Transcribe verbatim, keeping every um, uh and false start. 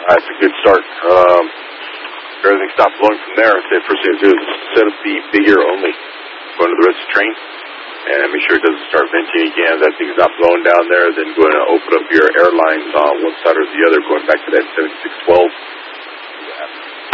That's a good start. Um, if everything stops blowing from there, the first thing to do is set up the big air only, going to the rest of the train, and make sure it doesn't start venting again. That thing's not blowing down there. Then go ahead and open up your airlines on one side or the other, going back to that seventy-six twelve.